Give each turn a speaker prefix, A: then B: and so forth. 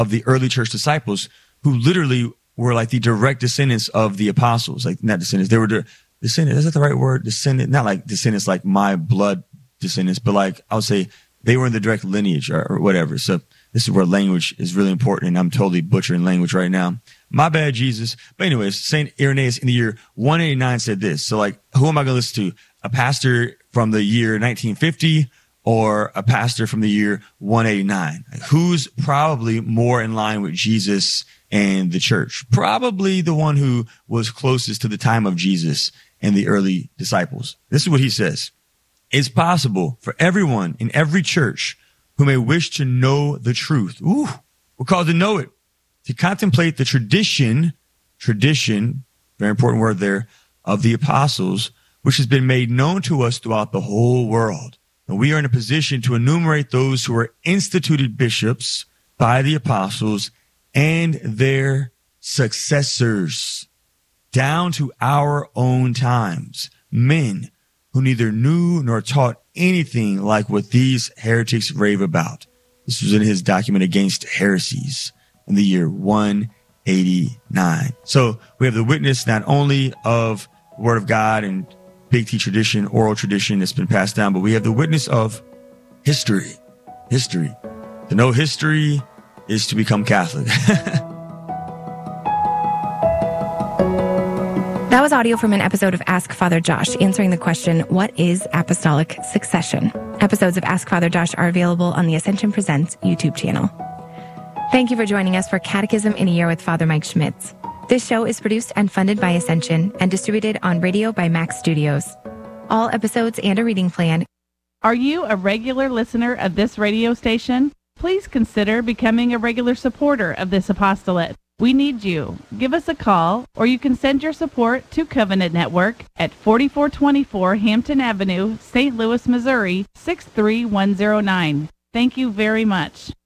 A: of the early church disciples who literally were like the direct descendants of the apostles. Like, not descendants, they were descendants. Is that the right word? Descendant, not like descendants, like my blood descendants, but like I would say they were in the direct lineage or whatever. So this is where language is really important, and I'm totally butchering language right now. My bad, Jesus. But anyways, St. Irenaeus in the year 189 said this. So like, who am I going to listen to? A pastor from the year 1950 or a pastor from the year 189? Who's probably more in line with Jesus and the church? Probably the one who was closest to the time of Jesus and the early disciples. This is what he says. It's possible for everyone in every church who may wish to know the truth. We're called to know it, to contemplate the tradition, very important word there, of the apostles, which has been made known to us throughout the whole world. And we are in a position to enumerate those who were instituted bishops by the apostles and their successors down to our own times. Men who neither knew nor taught anything like what these heretics rave about. This was in his document Against Heresies in the year 189. So we have the witness not only of the Word of God and Big T tradition, oral tradition that's been passed down, but we have the witness of history. To know history is to become Catholic.
B: That was audio from an episode of Ask Father Josh, answering the question, what is apostolic succession? Episodes of Ask Father Josh are available on the Ascension Presents YouTube channel. Thank you for joining us for Catechism in a Year with Father Mike Schmitz. This show is produced and funded by Ascension and distributed on radio by Max Studios. All episodes and a reading plan.
C: Are you a regular listener of this radio station? Please consider becoming a regular supporter of this apostolate. We need you. Give us a call, or you can send your support to Covenant Network at 4424 Hampton Avenue, St. Louis, Missouri, 63109. Thank you very much.